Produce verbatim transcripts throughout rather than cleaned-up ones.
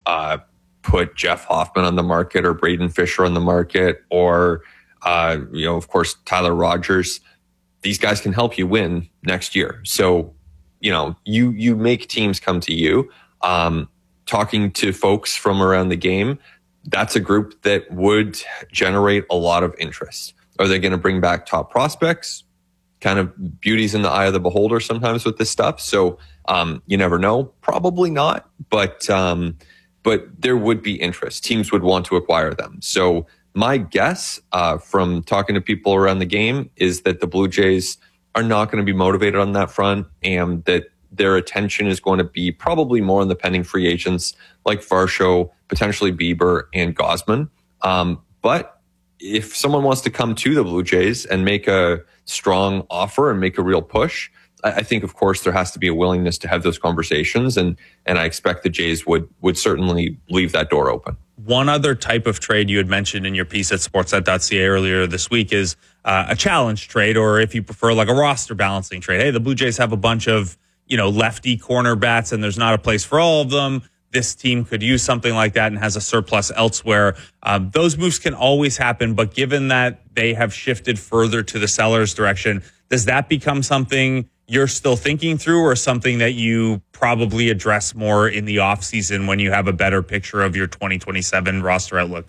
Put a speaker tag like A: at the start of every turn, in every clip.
A: uh, put Jeff Hoffman on the market or Braden Fisher on the market or, uh, you know, of course, Tyler Rogers. These guys can help you win next year. So, you know, you you make teams come to you. Um, talking to folks from around the game, that's a group that would generate a lot of interest. Are they going to bring back top prospects? Kind of beauty's in the eye of the beholder sometimes with this stuff. So um, you never know. Probably not. But um, but there would be interest. Teams would want to acquire them. So my guess uh, from talking to people around the game is that the Blue Jays are not going to be motivated on that front, and that their attention is going to be probably more on the pending free agents like Varsho, potentially Bieber, and Gausman. Um, but if someone wants to come to the Blue Jays and make a strong offer and make a real push, I, I think, of course, there has to be a willingness to have those conversations, and and I expect the Jays would would certainly leave that door open.
B: One other type of trade you had mentioned in your piece at sportsnet dot c a earlier this week is uh, a challenge trade, or if you prefer, like a roster balancing trade. Hey, the Blue Jays have a bunch of, you know, lefty corner bats and there's not a place for all of them. This team could use something like that and has a surplus elsewhere. Um, those moves can always happen, but given that they have shifted further to the seller's direction, does that become something you're still thinking through, or something that you probably address more in the offseason when you have a better picture of your twenty twenty-seven roster outlook?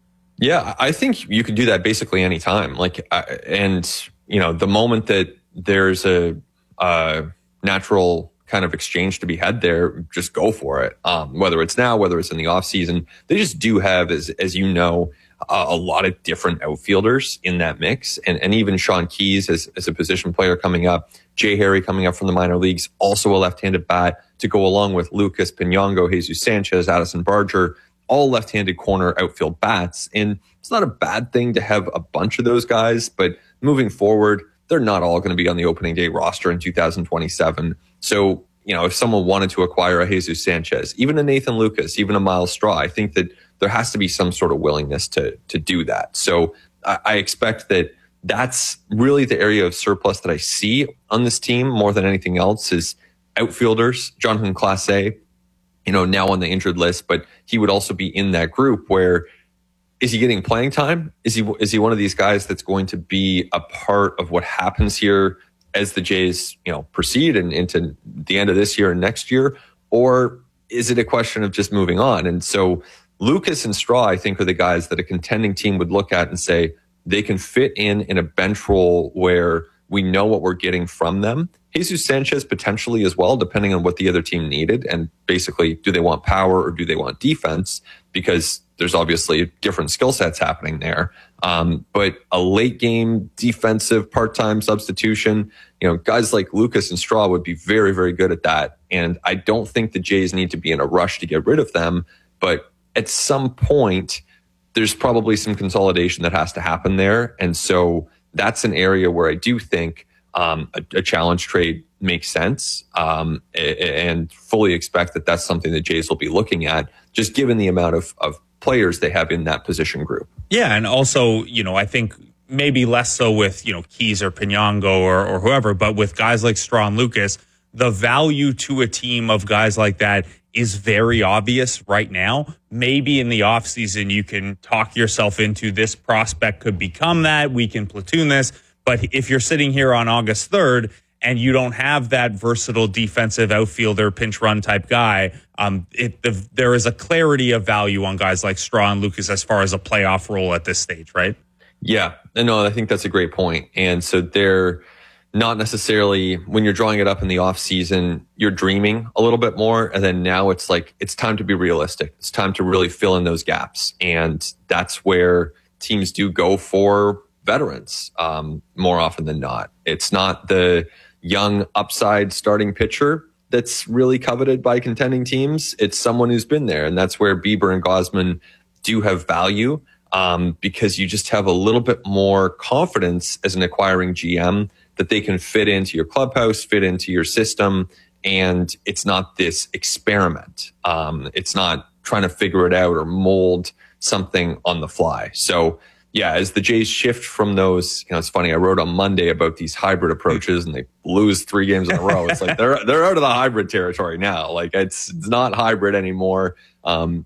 A: Yeah, I think you could do that basically anytime. Like, uh, and, you know, the moment that there's a, uh, natural kind of exchange to be had there, just go for it. Um, whether it's now, whether it's in the off season, they just do have, as as you know, uh, a lot of different outfielders in that mix, and and even Sean Keys as as a position player coming up, Jay Harry coming up from the minor leagues, also a left-handed bat to go along with Lucas Pinongo, Jesus Sanchez, Addison Barger, all left-handed corner outfield bats, and it's not a bad thing to have a bunch of those guys, but moving forward, they're not all going to be on the opening day roster in two thousand twenty-seven. So, you know, if someone wanted to acquire a Jesus Sanchez, even a Nathan Lucas, even a Miles Straw, I think that there has to be some sort of willingness to to do that. So I, I expect that that's really the area of surplus that I see on this team more than anything else is outfielders. Jonathan Clase, you know, now on the injured list, but he would also be in that group where, is he getting playing time? Is he is he one of these guys that's going to be a part of what happens here as the Jays, you know, proceed and into the end of this year and next year? Or is it a question of just moving on? And so Lucas and Straw, I think, are the guys that a contending team would look at and say they can fit in in a bench role where we know what we're getting from them. Jesus Sanchez potentially as well, depending on what the other team needed. And basically, do they want power or do they want defense? Because there's obviously different skill sets happening there. Um, but a late game defensive part-time substitution, you know, guys like Lucas and Straw would be very, very good at that. And I don't think the Jays need to be in a rush to get rid of them. But at some point, there's probably some consolidation that has to happen there. And so that's an area where I do think um, a, a challenge trade makes sense, um, and fully expect that that's something the Jays will be looking at, just given the amount of, of players they have in that position group.
B: Yeah, and also, you know, I think maybe less so with, you know, Keys or Pinongo or, or whoever, but with guys like Straw and Lucas, the value to a team of guys like that is very obvious right now. Maybe in the offseason you can talk yourself into this prospect could become that, we can platoon this. But if you're sitting here on August third and you don't have that versatile defensive outfielder, pinch run type guy, um, it, the, there is a clarity of value on guys like Straw and Lucas as far as a playoff role at this stage, right?
A: Yeah, no, I think that's a great point. And so they're not necessarily, when you're drawing it up in the off season, you're dreaming a little bit more. And then now it's like, it's time to be realistic. It's time to really fill in those gaps. And that's where teams do go for veterans um, more often than not. It's not the young upside starting pitcher that's really coveted by contending teams. It's someone who's been there. And that's where Bieber and Gausman do have value, um, because you just have a little bit more confidence as an acquiring G M that they can fit into your clubhouse, fit into your system. And it's not this experiment. Um, it's not trying to figure it out or mold something on the fly. So yeah, as the Jays shift from those, you know, it's funny, I wrote on Monday about these hybrid approaches and they lose three games in a row. It's like they're they're out of the hybrid territory now. Like it's, it's not hybrid anymore. Um,